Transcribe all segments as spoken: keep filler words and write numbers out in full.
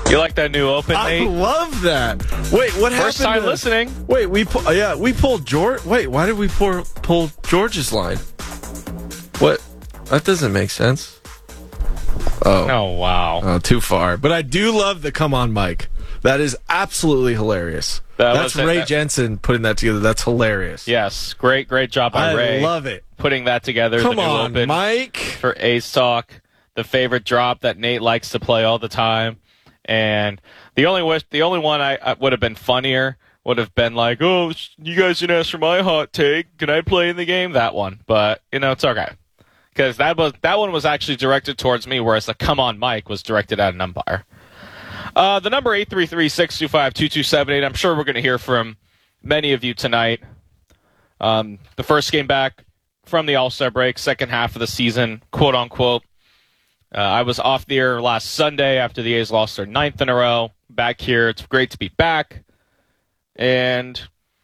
You like that new open, I Nate? love that. Wait, what happened? First time to, listening. Wait, we pu- yeah we pulled George. Wait, why did we pull pull George's line? What? That doesn't make sense. Oh, Oh, wow. oh, too far. But I do love the "Come On, Mike." That is absolutely hilarious. That That's was it. Ray That- Jensen putting that together. That's hilarious. Yes, great, great job by I Ray. love it. Putting that together. Come the new on, open Mike. for Ace Talk, the favorite drop that Nate likes to play all the time. And the only wish, the only one I, I would have been funnier would have been like, oh, you guys didn't ask for my hot take. Can I play in the game? That one. But, you know, it's okay. Because that was that one was actually directed towards me, whereas the "Come On, Mike" was directed at an umpire. Uh, the number eight three three, six two five, two two seven eight. I'm sure we're going to hear from many of you tonight. Um, the first game back from the All-Star break, second half of the season, quote-unquote. Uh, I was off the air last Sunday after the A's lost their ninth in a row. Back here, it's great to be back. And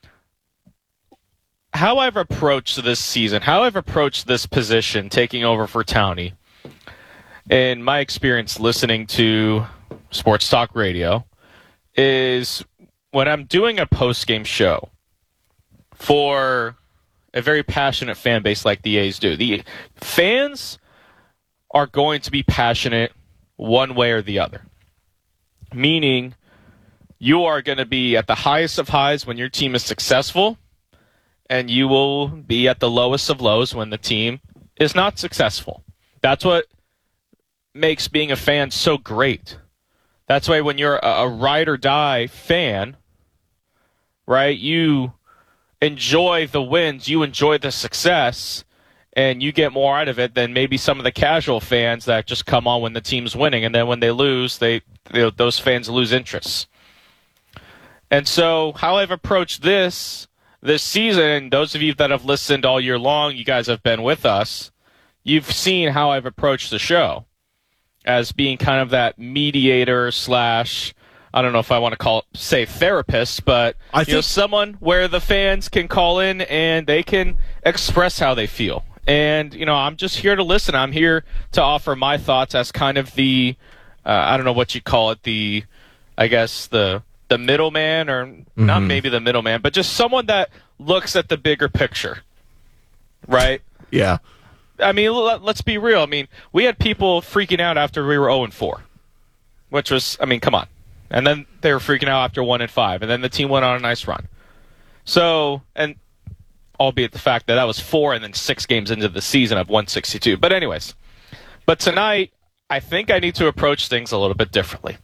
how I've approached this season, how I've approached this position, taking over for Townie, in my experience listening to Sports Talk Radio, is when I'm doing a post-game show for a very passionate fan base like the A's do. The fans are going to be passionate one way or the other. Meaning, you are going to be at the highest of highs when your team is successful, and you will be at the lowest of lows when the team is not successful. That's what makes being a fan so great. That's why when you're a, a ride or die fan, right, you enjoy the wins, you enjoy the success, and you get more out of it than maybe some of the casual fans that just come on when the team's winning, and then when they lose, they, they those fans lose interest. And so how I've approached this this season, and those of you that have listened all year long, you guys have been with us, you've seen how I've approached the show as being kind of that mediator slash, I don't know if I want to call it, say therapist, but I you think know, someone where the fans can call in and they can express how they feel. And, you know, I'm just here to listen. I'm here to offer my thoughts as kind of the, uh, I don't know what you call it, the, I guess, the the middleman, or mm-hmm. not maybe the middleman, but just someone that looks at the bigger picture, right? Yeah. I mean, let, let's be real. I mean, we had people freaking out after we were oh and four, which was, I mean, come on. And then they were freaking out after one and five, and then the team went on a nice run. So, and albeit the fact that that was four and then six games into the season of one sixty-two. But anyways, but tonight, I think I need to approach things a little bit differently.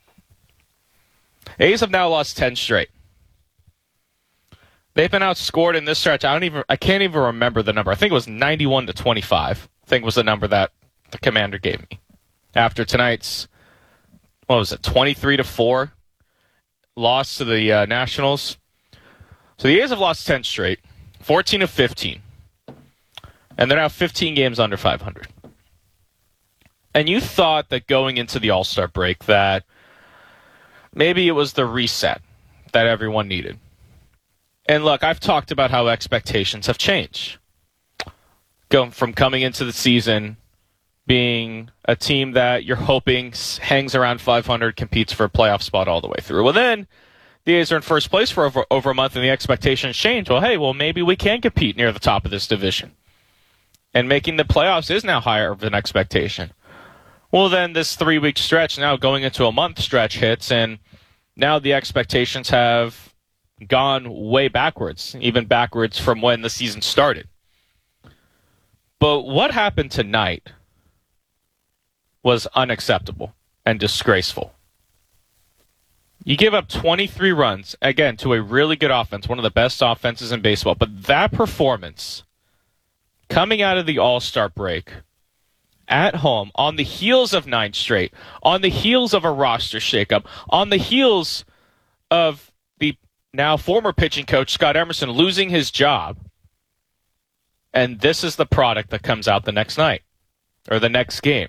A's have now lost ten straight. They've been outscored in this stretch. I don't even, I can't even remember the number. I think it was ninety-one to twenty-five. I think was the number that the commander gave me. After tonight's, what was it, twenty-three to four loss to the uh, Nationals. So the A's have lost ten straight, fourteen of fifteen. And they're now fifteen games under five hundred. And you thought that going into the All-Star break that maybe it was the reset that everyone needed. And look, I've talked about how expectations have changed. Going from coming into the season being a team that you're hoping hangs around five hundred, competes for a playoff spot all the way through. Well, then the A's are in first place for over, over a month, and the expectations change. Well, hey, well, maybe we can compete near the top of this division. And making the playoffs is now higher of an expectation. Well, then this three-week stretch, now going into a month stretch hits, and now the expectations have gone way backwards, even backwards from when the season started. But what happened tonight was unacceptable and disgraceful. You give up twenty-three runs, again, to a really good offense, one of the best offenses in baseball, but that performance coming out of the All-Star break at home, on the heels of nine straight, on the heels of a roster shakeup, on the heels of the now former pitching coach Scott Emerson losing his job, and this is the product that comes out the next night or the next game.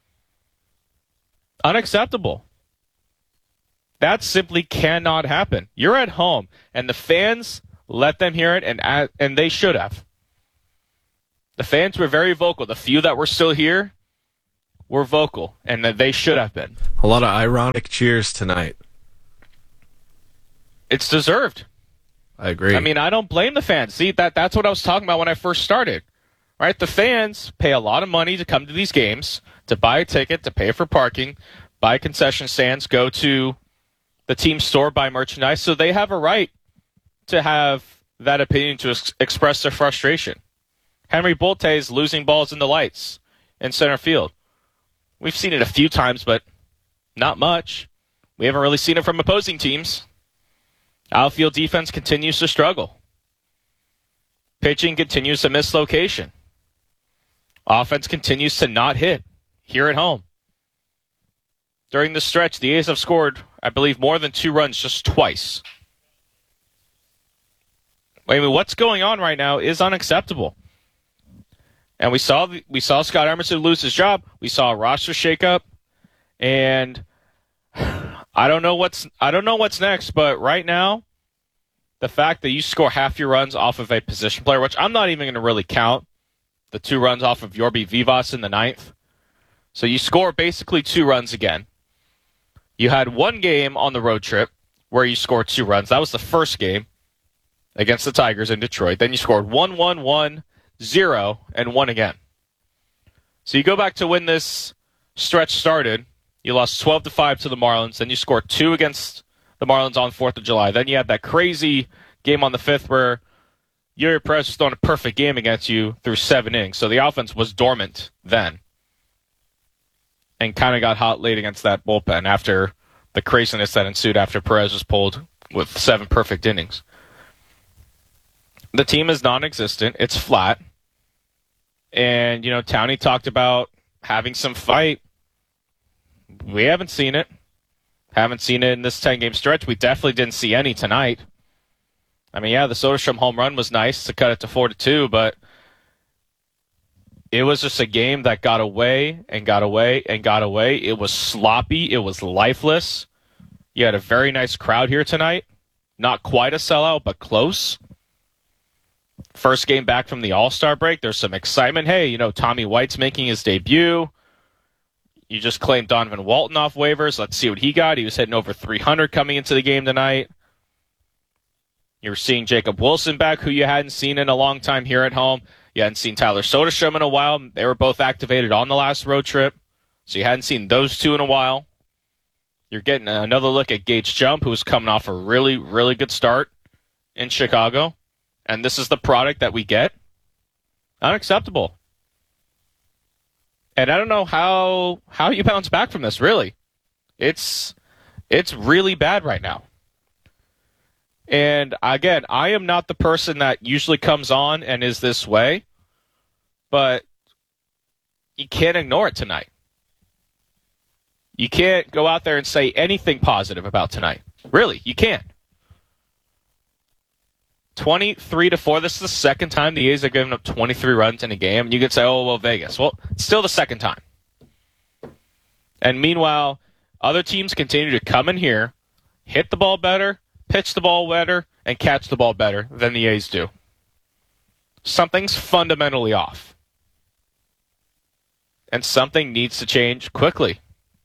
Unacceptable. That simply cannot happen. You're at home, and the fans let them hear it, and and they should have. The fans were very vocal. The few that were still here were vocal, and that they should have been. A lot of ironic cheers tonight. It's deserved. I agree. I mean, I don't blame the fans. See, that that's what I was talking about when I first started. Right? The fans pay a lot of money to come to these games, to buy a ticket, to pay for parking, buy concession stands, go to the team store, buy merchandise, so they have a right to have that opinion, to ex- express their frustration. Henry Bolte is losing balls in the lights in center field. We've seen it a few times, but not much. We haven't really seen it from opposing teams. Outfield defense continues to struggle. Pitching continues to miss location. Offense continues to not hit here at home. During the stretch, the A's have scored, I believe, more than two runs just twice. I mean, what's going on right now is unacceptable. And we saw we saw Scott Emerson lose his job. We saw a roster shakeup, and I don't know what's I don't know what's next. But right now, the fact that you score half your runs off of a position player, which I'm not even going to really count the two runs off of Yorby Vivas in the ninth. So you score basically two runs again. You had one game on the road trip where you scored two runs. That was the first game against the Tigers in Detroit. Then you scored one, one, one, zero, and one again. So you go back to when this stretch started. You lost twelve to five to the Marlins. Then you scored two against the Marlins on fourth of July. Then you had that crazy game on the fifth where Yuri Perez was throwing a perfect game against you through seven innings. So the offense was dormant then. And kind of got hot late against that bullpen after the craziness that ensued after Perez was pulled with seven perfect innings. The team is non-existent. It's flat. And, you know, Towney talked about having some fight. We haven't seen it. Haven't seen it in this ten-game stretch. We definitely didn't see any tonight. I mean, yeah, the Soderstrom home run was nice to cut it to four to two, but it was just a game that got away and got away and got away. It was sloppy. It was lifeless. You had a very nice crowd here tonight. Not quite a sellout, but close. First game back from the All-Star break. There's some excitement. Hey, you know, Tommy White's making his debut. You just claimed Donovan Walton off waivers. Let's see what he got. He was hitting over three hundred coming into the game tonight. You're seeing Jacob Wilson back, who you hadn't seen in a long time here at home. You hadn't seen Tyler Soderstrom in a while. They were both activated on the last road trip, so you hadn't seen those two in a while. You're getting another look at Gage Jump, who's coming off a really, really good start in Chicago. And this is the product that we get. Unacceptable. And I don't know how how you bounce back from this, really. It's it's really bad right now. And again, I am not the person that usually comes on and is this way, but you can't ignore it tonight. You can't go out there and say anything positive about tonight. Really, you can't. twenty-three to four. This is the second time the A's have given up twenty-three runs in a game. And you could say, oh, well, Vegas. Well, it's still the second time. And meanwhile, other teams continue to come in here, hit the ball better, pitch the ball better, and catch the ball better than the A's do. Something's fundamentally off. And something needs to change quickly.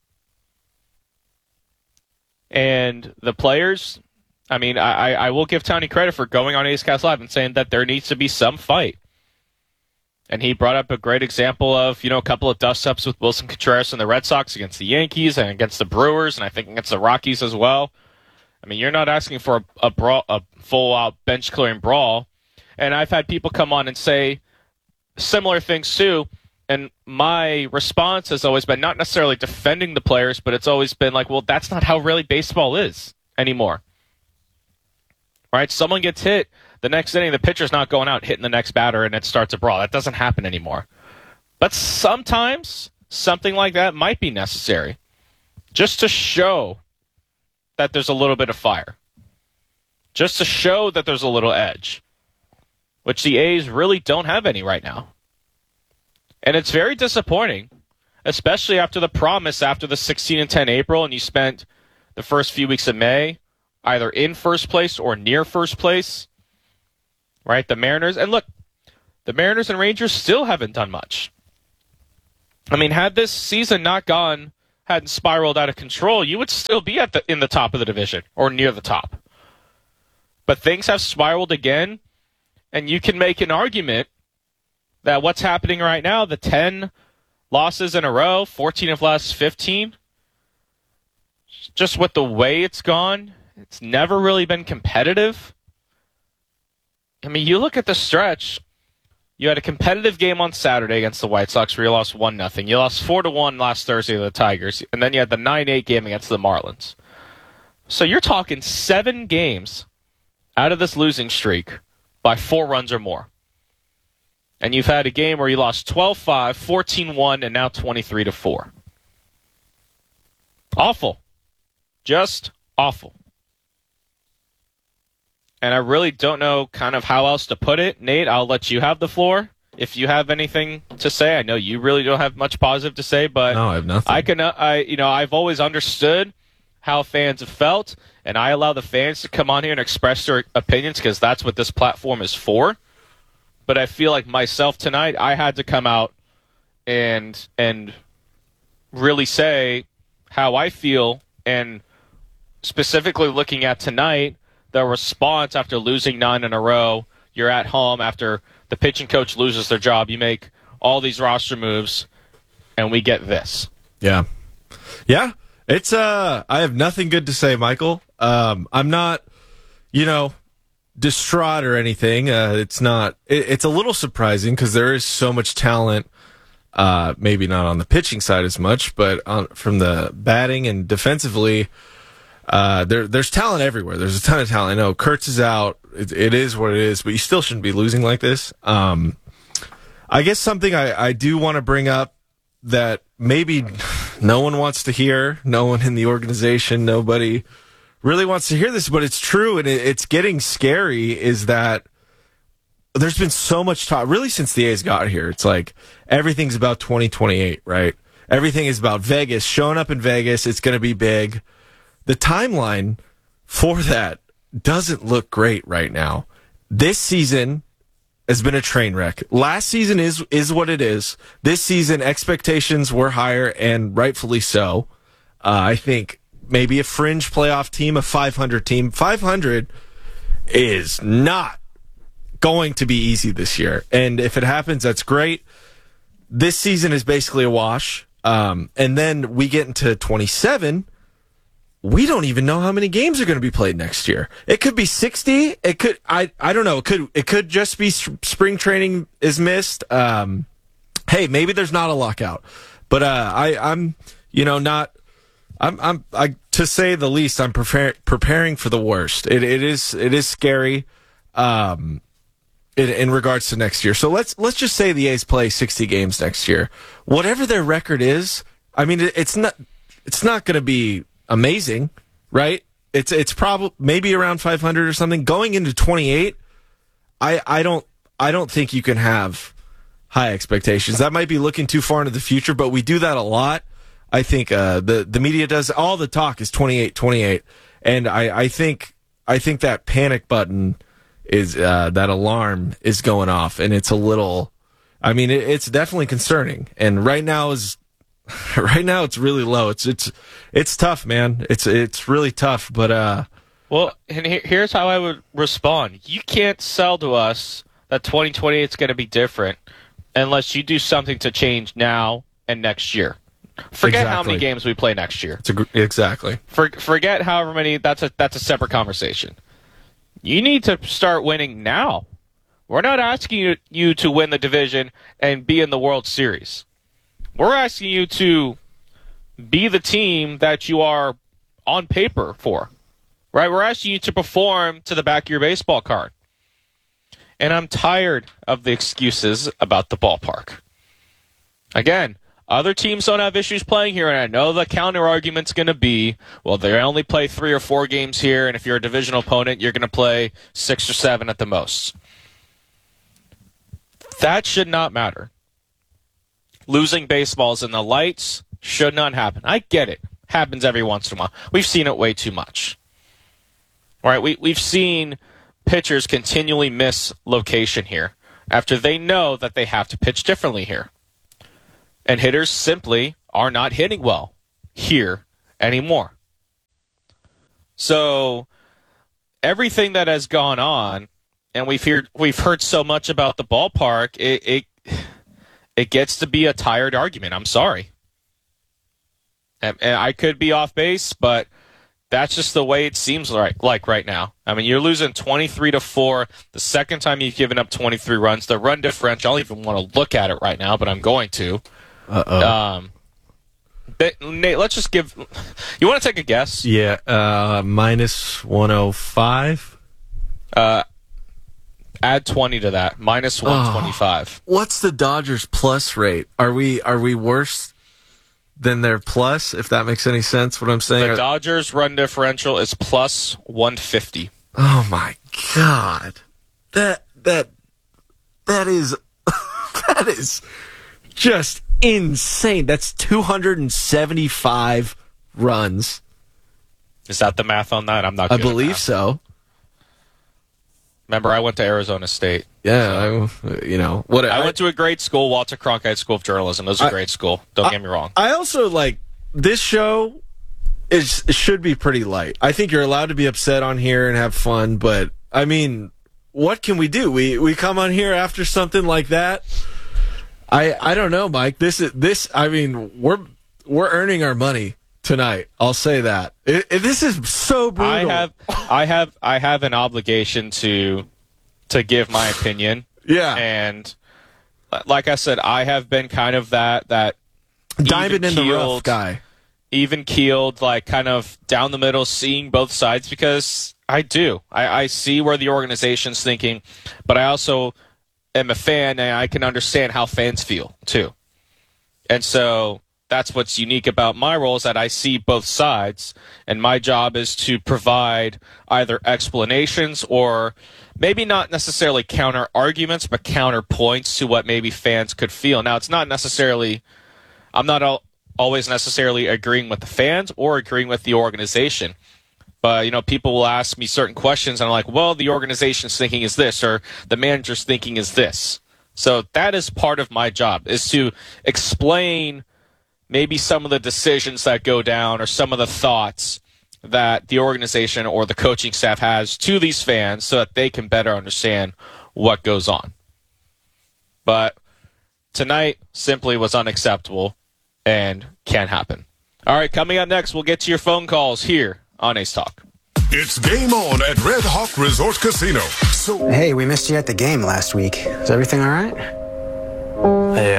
And the players, I mean, I, I will give Tony credit for going on A's Cast Live and saying that there needs to be some fight. And he brought up a great example of, you know, a couple of dust-ups with Wilson Contreras and the Red Sox against the Yankees and against the Brewers, and I think against the Rockies as well. I mean, you're not asking for a, a, brawl, a full-out bench-clearing brawl. And I've had people come on and say similar things too. And my response has always been not necessarily defending the players, but it's always been like, well, that's not how really baseball is anymore. Right? Someone gets hit, the next inning, the pitcher's not going out hitting the next batter, and it starts a brawl. That doesn't happen anymore. But sometimes something like that might be necessary just to show that there's a little bit of fire. Just to show that there's a little edge, which the A's really don't have any right now. And it's very disappointing, especially after the promise after the sixteen and ten April, and you spent the first few weeks of May either in first place or near first place. Right? The Mariners, and look, the Mariners and Rangers still haven't done much. I mean, had this season not gone, hadn't spiraled out of control, you would still be at the in the top of the division or near the top. But things have spiraled again, and you can make an argument that what's happening right now, the ten losses in a row, fourteen of last fifteen, just with the way it's gone, it's never really been competitive. I mean, you look at the stretch, you had a competitive game on Saturday against the White Sox where you lost one nothing. You lost four to one last Thursday to the Tigers, and then you had the nine eight game against the Marlins. So you're talking seven games out of this losing streak by four runs or more. And you've had a game where you lost twelve five, fourteen one, and now twenty-three to four. Awful. Just awful. And I really don't know kind of how else to put it. Nate, I'll let you have the floor. If you have anything to say, I know you really don't have much positive to say, but no, I have nothing. I can, uh, I, you know, I've always understood how fans have felt, and I allow the fans to come on here and express their opinions because that's what this platform is for. But I feel like myself tonight, I had to come out and and really say how I feel, and specifically looking at tonight, the response after losing nine in a row. You're at home after the pitching coach loses their job. You make all these roster moves, and we get this. Yeah. Yeah. It's uh I have nothing good to say, Michael. Um I'm not, you know, distraught or anything. Uh it's not it, it's a little surprising because there is so much talent, uh maybe not on the pitching side as much, but on, from the batting and defensively, uh there there's talent everywhere. There's a ton of talent. I know Kurtz is out. It, it is what it is, but you still shouldn't be losing like this. Um I guess something I, I do want to bring up that maybe no one wants to hear, no one in the organization, nobody really wants to hear this, but it's true, and it, it's getting scary, is that there's been so much talk, really since the A's got here. It's like everything's about twenty twenty-eight, right? Everything is about Vegas, showing up in Vegas, it's going to be big. The timeline for that doesn't look great right now. This season has been a train wreck. Last season is is what it is. This season, expectations were higher, and rightfully so. Uh, I think maybe a fringe playoff team, a five hundred team. five hundred is not going to be easy this year. And if it happens, that's great. This season is basically a wash. Um, and then we get into twenty-seven. We don't even know how many games are going to be played next year. It could be sixty. It could, I, I don't know. It could, it could just be spring training is missed. Um, hey, maybe there's not a lockout, but, uh, I, I'm, you know, not, I'm, I'm, I, to say the least, I'm prepar- preparing for the worst. It, it is, it is scary, um, in, in regards to next year. So let's, let's just say the A's play sixty games next year. Whatever their record is, I mean, it, it's not, it's not going to be amazing, right? It's it's probably maybe around five hundred or something. Going into twenty-eight, I I don't I don't think you can have high expectations. That might be looking too far into the future, but we do that a lot. I think uh, the the media does. All the talk is twenty-eight, twenty-eight, and I, I think I think that panic button is uh, that alarm is going off, and it's a little. I mean, it, it's definitely concerning, and right now is. Right now, it's really low. It's it's it's tough, man. It's it's really tough. But uh, well, and he- here's how I would respond. You can't sell to us that twenty twenty-eight is going to be different unless you do something to change now and next year. Forget exactly. how many games we play next year. It's a, exactly. For, forget however many. That's a that's a separate conversation. You need to start winning now. We're not asking you, you to win the division and be in the World Series. We're asking you to be the team that you are on paper for, right? We're asking you to perform to the back of your baseball card. And I'm tired of the excuses about the ballpark. Again, other teams don't have issues playing here, and I know the counter argument's going to be, well, they only play three or four games here, and if you're a divisional opponent, you're going to play six or seven at the most. That should not matter. Losing baseballs in the lights should not happen. I get it. Happens every once in a while. We've seen it way too much. All right, we, we've seen pitchers continually miss location here after they know that they have to pitch differently here. And hitters simply are not hitting well here anymore. So everything that has gone on, and we've heard we've heard so much about the ballpark, it it, it gets to be a tired argument. I'm sorry. And, and I could be off base, but that's just the way it seems like, like right now. I mean, you're losing twenty-three to four. The second time you've given up twenty-three runs. The run differential, I don't even want to look at it right now, but I'm going to. Uh-oh. Um, they, Nate, let's just give... You want to take a guess? Yeah, uh, minus one oh five. Uh, add twenty to that. Minus one twenty-five. Oh, what's the Dodgers plus rate? Are we are we worse than their plus, if that makes any sense, what I'm saying? The Dodgers run differential is plus one fifty. Oh, my God. That, that, that is, that is just insane. That's two hundred seventy-five runs. Is that the math on that? I'm not good I believe at math. so. Remember, I went to Arizona State. Yeah, so. I, you know. what I, I went to a great school, Walter Cronkite School of Journalism. It was a I, great school. Don't I, get me wrong. I also, like, this show is should be pretty light. I think you're allowed to be upset on here and have fun, but, I mean, what can we do? We we come on here after something like that? I I don't know, Mike. This is this. I mean, we're we're earning our money tonight. I'll say that. It, it, this is so brutal. I have I have I have an obligation to to give my opinion. Yeah. And like I said, I have been kind of that that diamond in the rough guy. Even keeled, like kind of down the middle, seeing both sides, because I do. I, I see where the organization's thinking, but I also am a fan, and I can understand how fans feel too. And so that's what's unique about my role, is that I see both sides, and my job is to provide either explanations or maybe not necessarily counter arguments, but counterpoints to what maybe fans could feel. Now, it's not necessarily, I'm not all, always necessarily agreeing with the fans or agreeing with the organization. But, you know, people will ask me certain questions, and I'm like, well, the organization's thinking is this, or the manager's thinking is this. So that is part of my job, is to explain maybe some of the decisions that go down or some of the thoughts that the organization or the coaching staff has to these fans so that they can better understand what goes on. But tonight simply was unacceptable and can't happen. All right, coming up next, we'll get to your phone calls here on Ace Talk. It's game on at Red Hawk Resort Casino. So hey, we missed you at the game last week. Is everything all right? I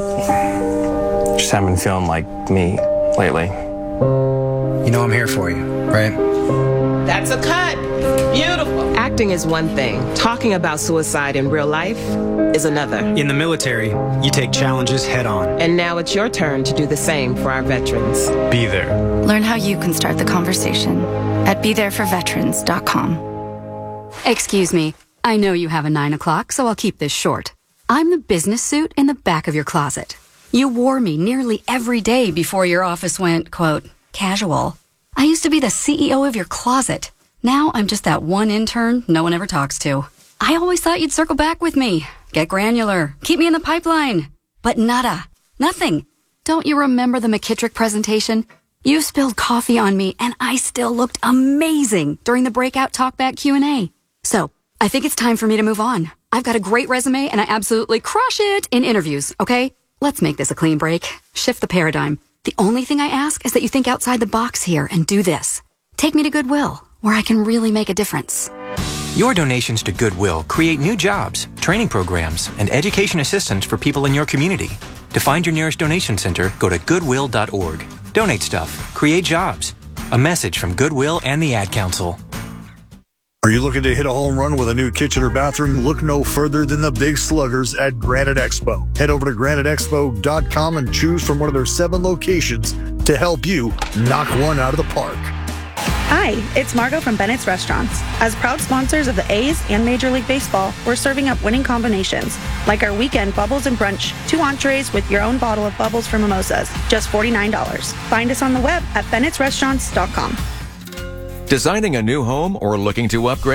uh, just haven't been feeling like me lately. You know I'm here for you, right? That's a cut. Beautiful. Acting is one thing. Talking about suicide in real life is another. In the military, you take challenges head on. And now it's your turn to do the same for our veterans. Be there. Learn how you can start the conversation at be there for veterans dot com. Excuse me. I know you have a nine o'clock, so I'll keep this short. I'm the business suit in the back of your closet. You wore me nearly every day before your office went, quote, casual. I used to be the C E O of your closet. Now I'm just that one intern no one ever talks to. I always thought you'd circle back with me, get granular, keep me in the pipeline. But nada. Nothing. Don't you remember the McKittrick presentation? You spilled coffee on me, and I still looked amazing during the breakout talkback Q and A. So, I think it's time for me to move on. I've got a great resume, and I absolutely crush it in interviews, okay? Let's make this a clean break. Shift the paradigm. The only thing I ask is that you think outside the box here and do this. Take me to Goodwill, where I can really make a difference. Your donations to Goodwill create new jobs, training programs, and education assistance for people in your community. To find your nearest donation center, go to goodwill dot org. Donate stuff. Create jobs. A message from Goodwill and the Ad Council. Are you looking to hit a home run with a new kitchen or bathroom? Look no further than the Big Sluggers at Granite Expo. Head over to granite expo dot com and choose from one of their seven locations to help you knock one out of the park. Hi, it's Margot from Bennett's Restaurants. As proud sponsors of the A's and Major League Baseball, we're serving up winning combinations, like our weekend Bubbles and Brunch, two entrees with your own bottle of bubbles for mimosas, just forty-nine dollars. Find us on the web at bennetts restaurants dot com. Designing a new home or looking to upgrade?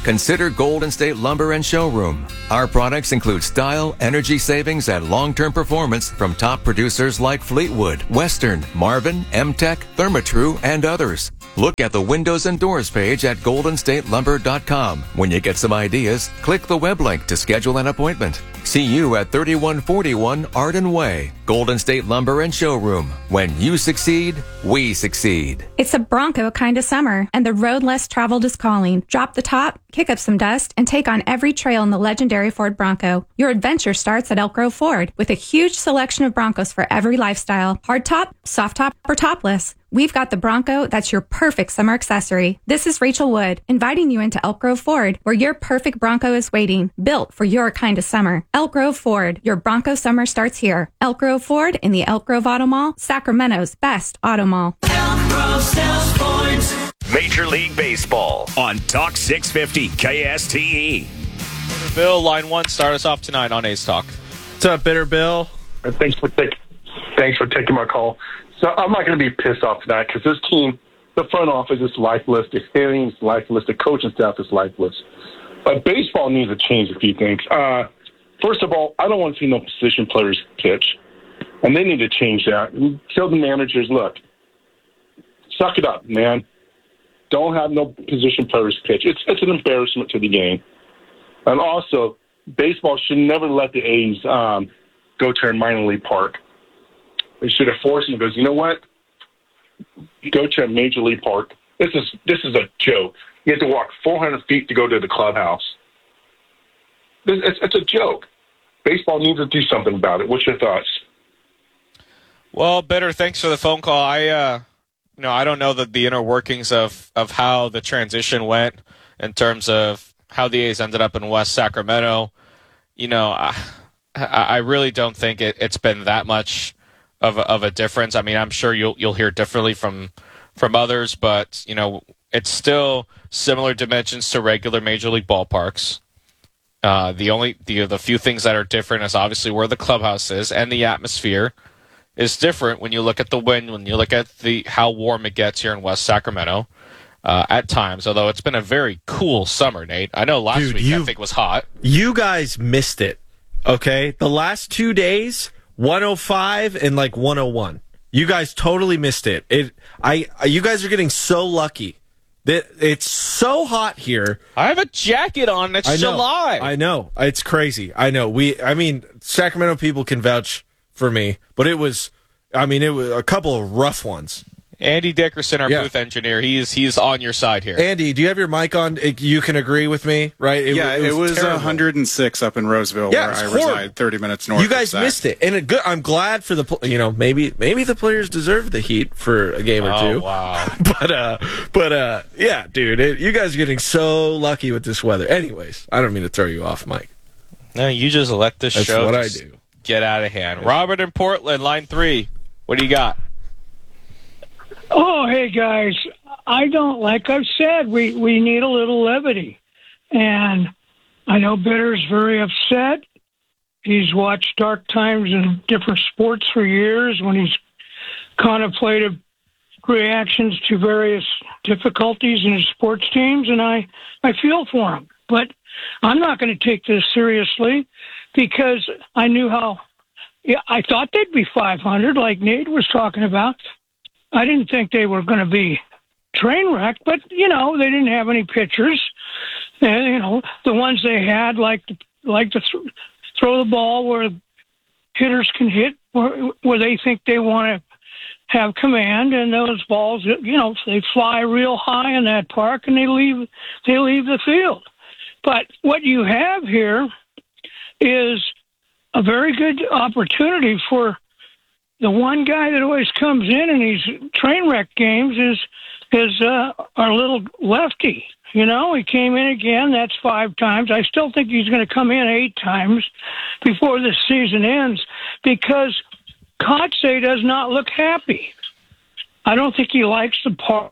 consider Golden State Lumber and Showroom. Our products include style, energy savings, and long-term performance from top producers like Fleetwood, Western, Marvin, M-Tech, Therma-Tru, and others. Look at the windows and doors page at golden state lumber dot com. When you get some ideas, click the web link to schedule an appointment. See you at thirty-one forty-one Arden Way, Golden State Lumber and Showroom. When you succeed, we succeed. It's a Bronco kind of summer, and the road less traveled is calling. Drop the top, kick up some dust, and take on every trail in the legendary Ford Bronco. Your adventure starts at Elk Grove Ford, with a huge selection of Broncos for every lifestyle. Hardtop, soft top, or topless. We've got the Bronco that's your perfect summer accessory. This is Rachel Wood, inviting you into Elk Grove Ford, where your perfect Bronco is waiting, built for your kind of summer. Elk Grove Ford, your Bronco summer starts here. Elk Grove Ford in the Elk Grove Auto Mall, Sacramento's best auto mall. Elk Grove sells Fords. Major League Baseball on Talk six fifty K S T E. Bill, line one, start us off tonight on A's Talk. What's up, Bitter Bill? Thanks for taking thanks for taking my call. So I'm not going to be pissed off tonight because this team, the front office is lifeless, the hitting is lifeless, the coaching staff is lifeless. But baseball needs to change a few things. Uh, first of all, I don't want to see no position players pitch, and they need to change that. And tell the managers, look, suck it up, man. Don't have no position players pitch. It's it's an embarrassment to the game. And also, baseball should never let the A's um, go to a minor league park. They should have forced him. Because you know what? Go to a major league park. This is this is a joke. You have to walk four hundred feet to go to the clubhouse. This, it's, it's a joke. Baseball needs to do something about it. What's your thoughts? Well, Bitter, thanks for the phone call. I, uh, you know, I don't know the, the inner workings of, of how the transition went in terms of how the A's ended up in West Sacramento. You know, I, I really don't think it, it's been that much of a, of a difference. I mean, I'm sure you'll you'll hear differently from from others, but you know, it's still similar dimensions to regular major league ballparks. Uh, the only the the few things that are different is obviously where the clubhouse is, and the atmosphere is different when you look at the wind, when you look at the how warm it gets here in West Sacramento uh, at times. Although it's been a very cool summer, Nate. I know last Dude, week you, I think was hot. You guys missed it. Okay, the last two days. one oh five and like one oh one. You guys totally missed it. It I you guys are getting so lucky. That it's so hot here. I have a jacket on. It's I know, July. I know. It's crazy. I know. We I mean, Sacramento people can vouch for me, but it was I mean, it was a couple of rough ones. Andy Dickerson, our yeah. booth engineer, he's he's on your side here. Andy, do you have your mic on? You can agree with me, right? It, yeah, it was, it was one hundred six up in Roseville, yeah, where I horrible. reside, thirty minutes north. You guys of missed it, and it good, I'm glad for the you know maybe maybe the players deserve the heat for a game or oh, two. Wow, but uh, but uh, yeah, dude, it, you guys are getting so lucky with this weather. Anyways, I don't mean to throw you off, Mike. No, you just let this That's show what I do. Get out of hand. Robert in Portland, line three. What do you got? Oh, hey, guys. I don't, like I've said, we, we need a little levity. And I know Bitter's very upset. He's watched Dark Times in different sports for years when he's contemplated reactions to various difficulties in his sports teams, and I, I feel for him. But I'm not going to take this seriously because I knew how yeah, – I thought they'd be five hundred like Nate was talking about. I didn't think they were going to be train wrecked, but, you know, they didn't have any pitchers. And, you know, the ones they had like to, like to th- throw the ball where hitters can hit, where, where they think they want to have command, and those balls, you know, they fly real high in that park and they leave, they leave the field. But what you have here is a very good opportunity for the one guy that always comes in in these train wreck games is is uh, our little lefty. You know, he came in again. That's five times. I still think he's going to come in eight times before the season ends because Kotsay does not look happy. I don't think he likes the part.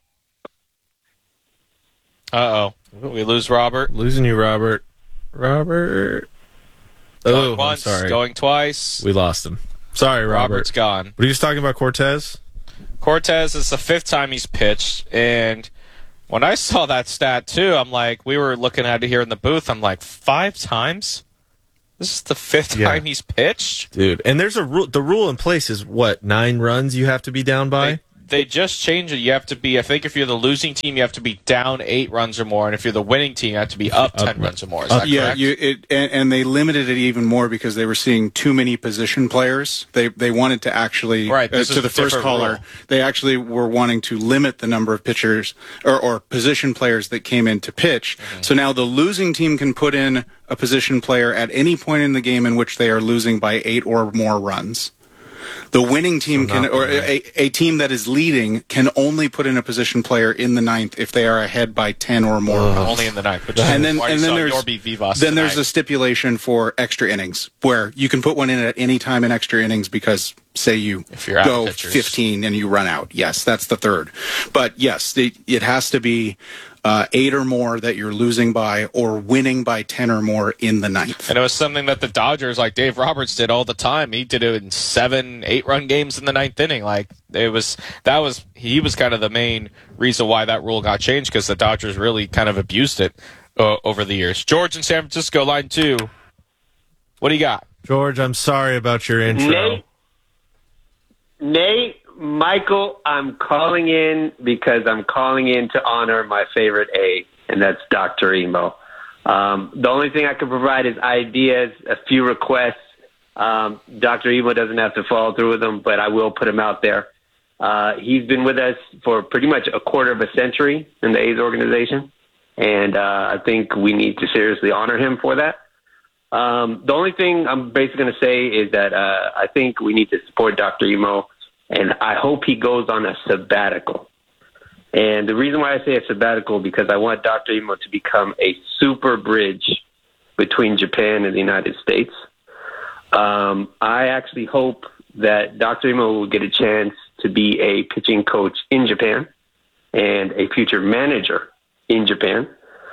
Uh-oh. We lose Robert. Losing you, Robert. Robert. Going oh, once, I'm sorry. Going twice. We lost him. Sorry, Robert. Robert's gone. Were you just talking about Cortez? Cortez is the fifth time he's pitched, and When I saw that stat, too, I'm like, we were looking at it here in the booth. I'm like, five times? This is the fifth Yeah. time he's pitched? Dude, and there's a rule. The rule in place is what, nine runs you have to be down by? They, they just changed it. You have to be, I think if you're the losing team, you have to be down eight runs or more. And if you're the winning team, you have to be up ten runs or more. Is that yeah, correct? you, it, and, and they limited it even more because they were seeing too many position players. They they wanted to actually, Right, uh, this to is the a first different caller, rule. they actually were wanting to limit the number of pitchers or, or position players that came in to pitch. Mm-hmm. So now the losing team can put in a position player at any point in the game in which they are losing by eight or more runs. The winning team So can, not or really. a, a team that is leading can only put in a position player in the ninth if they are ahead by ten or more runs. Only in the ninth. Which And is then, why you and then saw there's Yorby Vivas then there's tonight. a stipulation for extra innings where you can put one in at any time in extra innings because say you If you're out go of pitchers. fifteen and you run out. Yes, that's the third. But yes, it, it has to be uh, eight or more that you're losing by or winning by ten or more in the ninth. And it was something that the Dodgers, like Dave Roberts, did all the time. He did it in seven, eight-run games in the ninth inning. Like it was, that was he was kind of the main reason why that rule got changed because the Dodgers really kind of abused it uh, over the years. George in San Francisco, line two. What do you got? George, I'm sorry about your intro. Nate, Nate, Michael, I'm calling in because I'm calling in to honor my favorite A, and that's Doctor Emo. Um, the only thing I can provide is ideas, a few requests. Um, Doctor Emo doesn't have to follow through with them, but I will put him out there. Uh, he's been with us for pretty much a quarter of a century in the A's organization, and uh, I think we need to seriously honor him for that. Um, the only thing I'm basically going to say is that uh, I think we need to support Doctor Emo, and I hope he goes on a sabbatical. And the reason why I say a sabbatical because I want Doctor Emo to become a super bridge between Japan and the United States. Um, I actually hope that Doctor Emo will get a chance to be a pitching coach in Japan and a future manager in Japan.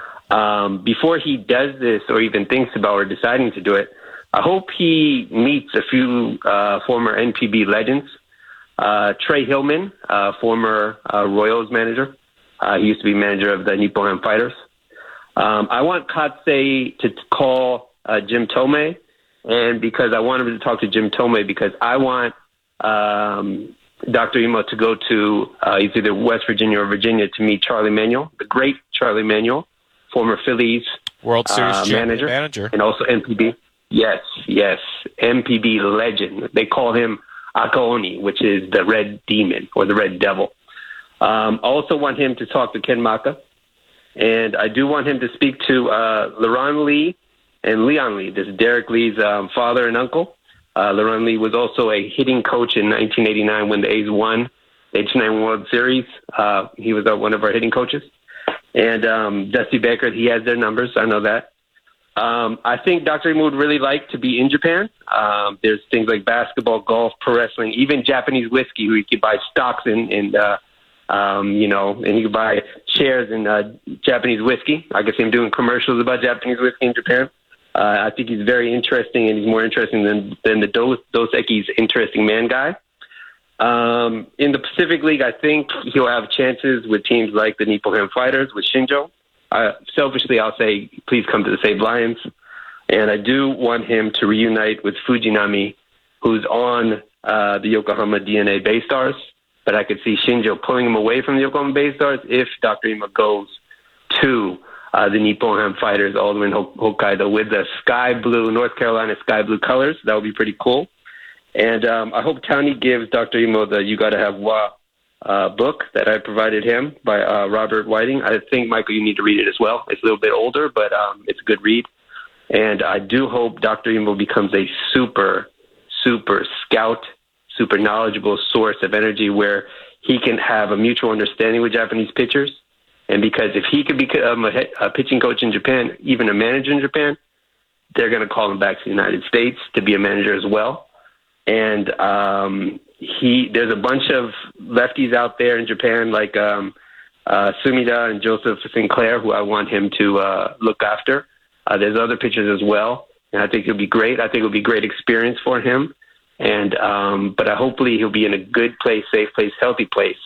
Um, before he does this or even thinks about or deciding to do it, I hope he meets a few uh, former N P B legends. Uh, Trey Hillman, uh, former uh, Royals manager. Uh, he used to be manager of the Nippon Fighters. Um, I want Katsei to t- call uh, Jim Tomei, and because I want him to talk to Jim Tomei because I want um, Doctor Emo to go to uh, either West Virginia or Virginia to meet Charlie Manuel, the great Charlie Manuel, former Phillies World Series uh, champion manager, manager. and also N P B. Yes, yes, N P B legend. They call him Akaoni, which is the Red Demon or the Red Devil. Um, I also want him to talk to Ken Maka, and I do want him to speak to uh, Leron Lee and Leon Lee. This is Derek Lee's um, father and uncle. Uh, Leron Lee was also a hitting coach in nineteen eighty-nine when the A's won the eighty-nine World Series. Uh, he was uh, one of our hitting coaches. And um, Dusty Baker, he has their numbers. I know that. Um, I think Doctor Emo would really like to be in Japan. Um, there's things like basketball, golf, pro wrestling, even Japanese whiskey, who you could buy stocks in, and uh, um, you know, and you could buy shares in uh, Japanese whiskey. I can see him doing commercials about Japanese whiskey in Japan. Uh, I think he's very interesting, and he's more interesting than than the Dos, Dos Equis interesting man guy. Um, in the Pacific League, I think he'll have chances with teams like the Nippon Fighters with Shinjo. Uh, selfishly, I'll say, please come to the Save Lions. And I do want him to reunite with Fujinami, who's on uh, the Yokohama D N A Bay Stars. But I could see Shinjo pulling him away from the Yokohama Bay Stars if Doctor Emo goes to uh, the Nippon Fighters all the way in Hokkaido with the sky blue, North Carolina sky blue colors. That would be pretty cool. And um, I hope Tony gives Doctor Emo the You Gotta Have Wa Uh, book that I provided him by uh, Robert Whiting. I think, Michael, you need to read it as well. It's a little bit older, but um, it's a good read. And I do hope Doctor Emo becomes a super, super scout, super knowledgeable source of energy where he can have a mutual understanding with Japanese pitchers. And because if he could become a, a pitching coach in Japan, even a manager in Japan, they're going to call him back to the United States to be a manager as well. And um, he, there's a bunch of lefties out there in Japan, like um, uh, Sumida and Joseph Sinclair, who I want him to uh, look after. Uh, there's other pitchers as well, and I think it'll be great. I think it'll be a great experience for him. And um, but I hopefully he'll be in a good place, safe place, healthy place,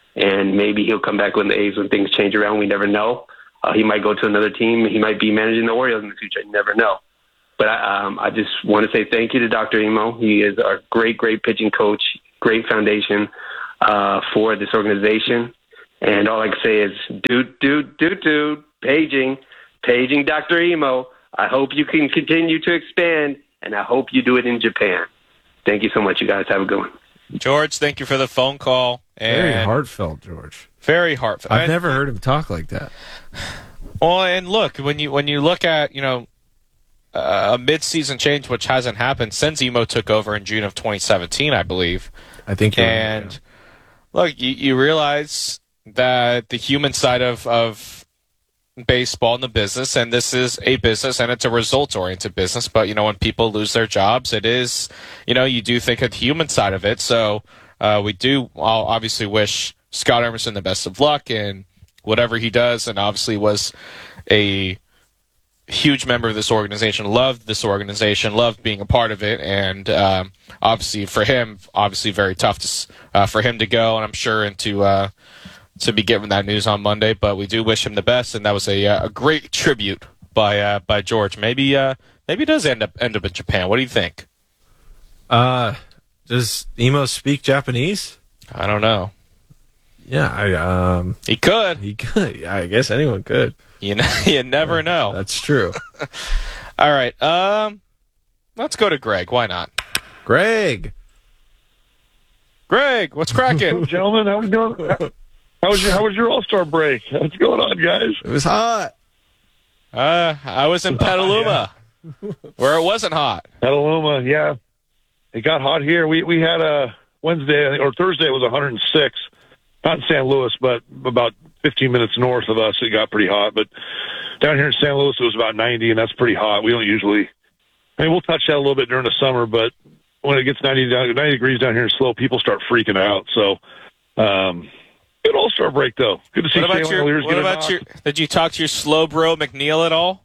and maybe he'll come back with the A's when things change around. We never know. Uh, he might go to another team. He might be managing the Orioles in the future. You never know. But I, um, I just want to say thank you to Doctor Emo. He is our great, great pitching coach, great foundation uh, for this organization. And all I can say is, dude, dude, dude, dude, paging, paging Doctor Emo. I hope you can continue to expand, and I hope you do it in Japan. Thank you so much, you guys. Have a good one. George, thank you for the phone call. And very heartfelt, George. Very heartfelt. I've and, never heard him talk like that. Well, and look, when you when you look at, you know, uh, a mid-season change, which hasn't happened since Emo took over in June of twenty seventeen, I believe. I think you're And right, yeah. look, you, you realize that the human side of, of baseball and the business, and this is a business and it's a results-oriented business, but, you know, when people lose their jobs, it is, you know, you do think of the human side of it. So uh, we do I'll obviously wish Scott Emerson the best of luck in whatever he does, and obviously was a huge member of this organization, loved this organization, loved being a part of it, and um, obviously for him, obviously very tough to, uh, for him to go, and I'm sure into uh, to be given that news on Monday. But we do wish him the best, and that was a a great tribute by uh, by George. Maybe uh, maybe he does end up end up in Japan. What do you think? Uh, does Emo speak Japanese? I don't know. Yeah, I um, he could. He could. Yeah, I guess anyone could. You know, you never know. That's true. All right. Um, let's go to Greg. Why not? Greg. Greg, what's cracking? Gentlemen, how was going? How was your How was your All Star break? What's going on, guys? It was hot. Uh, I was in Petaluma, yeah. where it wasn't hot. Petaluma, yeah. It got hot here. We we had a Wednesday or Thursday. It was one hundred six. Not in San Luis, but about fifteen minutes north of us, it got pretty hot. But down here in San Luis, it was about ninety, and that's pretty hot. We don't usually, I mean, we'll touch that a little bit during the summer, but when it gets ninety, ninety degrees down here in SLO, people start freaking out. So, um, good All-Star break, though. Good to see what about Shane your, Lears what get a about knock. your, did you talk to your slow bro McNeil at all?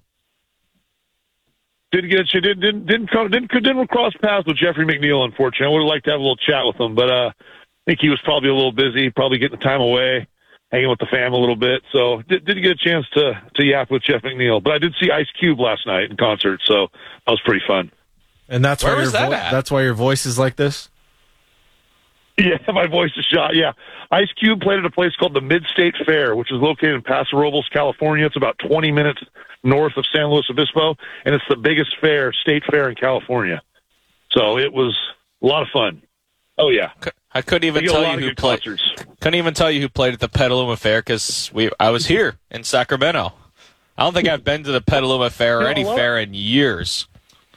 Didn't get, she didn't, didn't, didn't, come, didn't, didn't cross paths with Jeffrey McNeil, unfortunately. I would have liked to have a little chat with him, but, uh, I think he was probably a little busy, probably getting the time away, hanging with the fam a little bit. So did, didn't get a chance to, to yap with Jeff McNeil. But I did see Ice Cube last night in concert, so that was pretty fun. And that's Where why was your that vo- at? that's why your voice is like this? Yeah, my voice is shot, yeah. Ice Cube played at a place called the Mid-State Fair, which is located in Paso Robles, California. It's about twenty minutes north of San Luis Obispo, and it's the biggest fair, state fair in California. So it was a lot of fun. Oh, yeah. I couldn't even We get a tell lot you of who good played. concerts. Couldn't even tell you who played at the Petaluma Fair because we. I was here in Sacramento. I don't think I've been to the Petaluma Fair or No, any a lot- fair in years.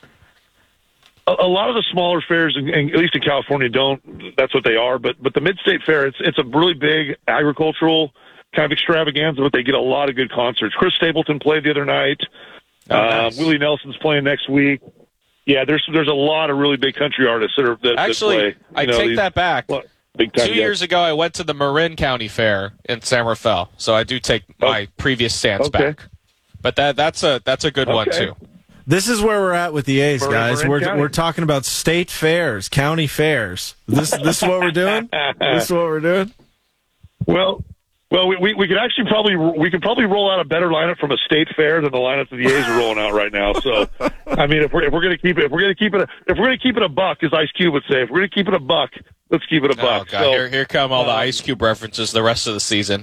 A, a lot of the smaller fairs, in, in, at least in California, don't. That's what they are. But but the Mid-State Fair, it's it's a really big agricultural kind of extravaganza, but they get a lot of good concerts. Chris Stapleton played the other night. Oh, nice. um, Willie Nelson's playing next week. Yeah, there's there's a lot of really big country artists that are that, Actually, that play. I You know, take these- that back. Big time Two guys. years ago, I went to the Marin County Fair in San Rafael, so I do take my previous stance Okay. back. But that that's a that's a good one Okay. too. This is where we're at with the A's, Marin- guys. Marin We're County. we're talking about state fairs, county fairs. This this is what we're doing. This is what we're doing. Well, well, we, we we could actually probably we could probably roll out a better lineup from a state fair than the lineup that the A's are rolling out right now. So, I mean, if we're if we're gonna keep it if we're gonna keep it a, if we're gonna keep it a buck, as Ice Cube would say, if we're gonna keep it a buck, let's keep it a Oh buck. god, So, here here come all the um, Ice Cube references the rest of the season.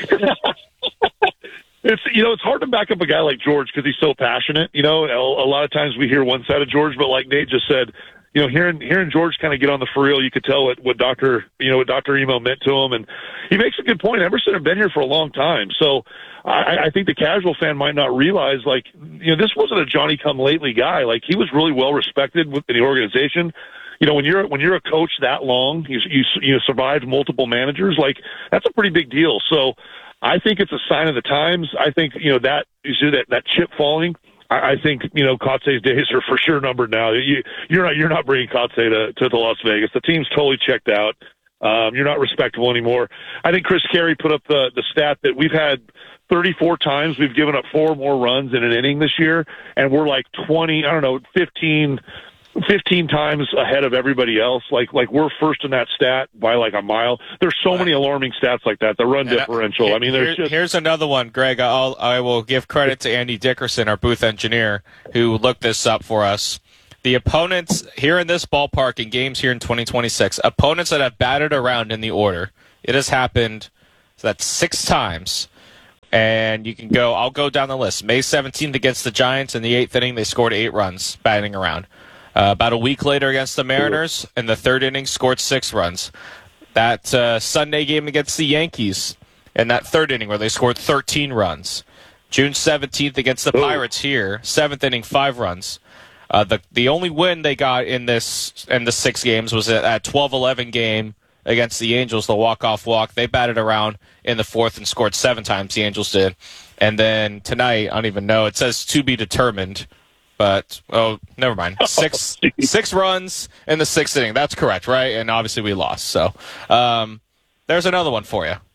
It's you know it's hard to back up a guy like George because he's so passionate. You know, a, a lot of times we hear one side of George, but like Nate just said, you know, hearing hearing George kind of get on the for real, you could tell what what Doctor you know what Doctor Emo meant to him, and he makes a good point. Emerson had been here for a long time, so I, I think the casual fan might not realize like you know this wasn't a Johnny come lately guy. Like he was really well respected within the organization. You know, when you're when you're a coach that long, you you you survived multiple managers. Like that's a pretty big deal. So. I think it's a sign of the times. I think, you know, that you see that, that chip falling. I, I think, you know, Kotsay's days are for sure numbered now. You, you're not, you're not bringing Kotsay to, to the Las Vegas. The team's totally checked out. Um, you're not respectable anymore. I think Chris Carey put up the, the stat that we've had thirty-four times we've given up four more runs in an inning this year. And we're like twenty, I don't know, fifteen, fifteen times ahead of everybody else. Like, like we're first in that stat by like a mile. There's so many alarming stats like that. The run And, uh, differential. I mean, there's Here- just here's another one, Greg. I'll, I will give credit to Andy Dickerson, our booth engineer, who looked this up for us. The opponents here in this ballpark in games here in twenty twenty-six, opponents that have batted around in the order, it has happened so that's six times. And you can go, I'll go down the list. May seventeenth against the Giants in the eighth inning, they scored eight runs batting around. Uh, about a week later against the Mariners, in the third inning, scored six runs. That uh, Sunday game against the Yankees in that third inning where they scored thirteen runs. June seventeenth against the Pirates here, seventh inning, five runs. Uh, the the only win they got in this in the six games was at that twelve eleven game against the Angels, the walk-off walk. They batted around in the fourth and scored seven times, the Angels did. And then tonight, I don't even know, it says to be determined, but, oh, never mind. Six oh, six runs in the sixth inning. That's correct, right? And obviously we lost. So um, there's another one for you.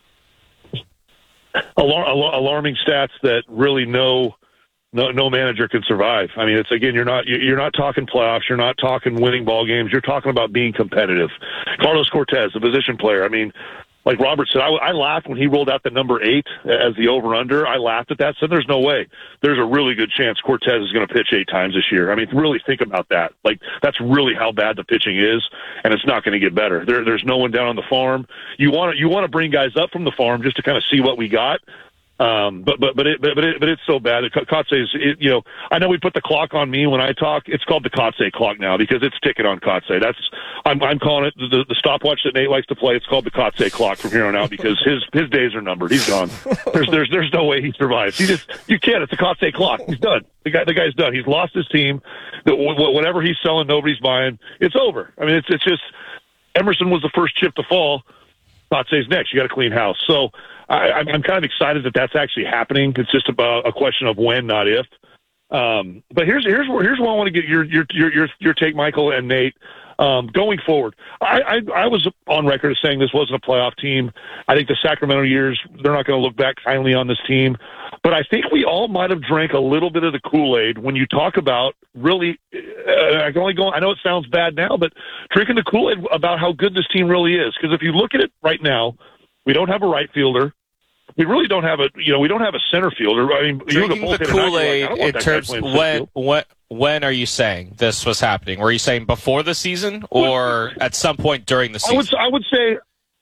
alar- alar- alarming stats that really no no no manager can survive. I mean, it's again, you're not you're not talking playoffs, you're not talking winning ball games, you're talking about being competitive. Carlos Cortez, the position player. I mean, like Robert said, I, I laughed when he rolled out the number eight as the over-under. I laughed at that. Said, "There's no way. There's a really good chance Cortez is going to pitch eight times this year." I mean, really think about that. Like, that's really how bad the pitching is, and it's not going to get better. There, there's no one down on the farm. You want to you want to bring guys up from the farm just to kind of see what we got. Um, but but but it, but it, but it's so bad. Kotze's, it, you know, I know we put the clock on me when I talk. It's called the Kotze clock now because it's ticking on Kotze. That's I'm I'm calling it the, the stopwatch that Nate likes to play. It's called the Kotze clock from here on out because his his days are numbered. He's gone. There's there's there's no way he survives. He just you can't. It's a Kotze clock. He's done. The guy the guy's done. He's lost his team. The, whatever he's selling, nobody's buying. It's over. I mean, it's it's just Emerson was the first chip to fall. Kotze's next. You got to clean house. So. I, I'm kind of excited that that's actually happening. It's just about a question of when, not if. Um, but here's here's where here's where I want to get your your your your, your take, Michael and Nate. Um, going forward, I, I I was on record as saying this wasn't a playoff team. I think the Sacramento years, they're not going to look back kindly on this team. But I think we all might have drank a little bit of the Kool-Aid when you talk about really. Uh, I can only go. I know it sounds bad now, but drinking the Kool-Aid about how good this team really is. Because if you look at it right now, we don't have a right fielder. We really don't have a, you know, we don't have a center fielder. I mean, drinking the Kool-Aid in terms of when, when, when are you saying this was happening? Were you saying before the season or at some point during the season? I would, I would say,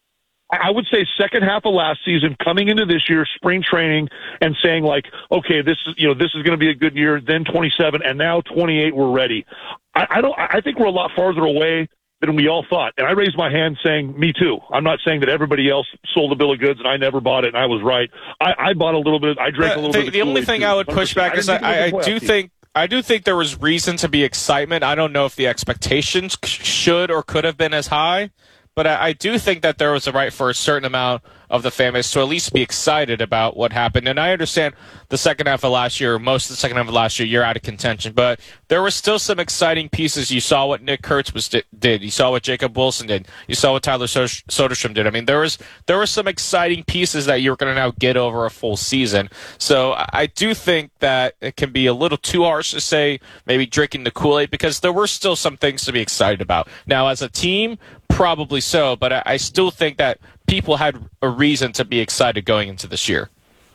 I would say second half of last season, coming into this year, spring training, and saying like, okay, this is, you know, this is going to be a good year. Then twenty-seven, and now twenty-eight, we're ready. I, I don't. I think we're a lot farther away than we all thought. And I raised my hand saying, me too. I'm not saying that everybody else sold a bill of goods and I never bought it and I was right. I, I bought a little bit. I drank uh, a little the, bit of The only thing too. I would push back I is I, I, I do team. think I do think there was reason to be excitement. I don't know if the expectations should or could have been as high, but I, I do think that there was a right for a certain amount of the fan base to at least be excited about what happened. And I understand the second half of last year, most of the second half of last year, you're out of contention. But there were still some exciting pieces. You saw what Nick Kurtz was did. You saw what Jacob Wilson did. You saw what Tyler Soderstrom did. I mean, there was there were some exciting pieces that you're going to now get over a full season. So I do think that it can be a little too harsh to say maybe drinking the Kool-Aid because there were still some things to be excited about. Now, as a team, probably so, but I, I still think that people had a reason to be excited going into this year.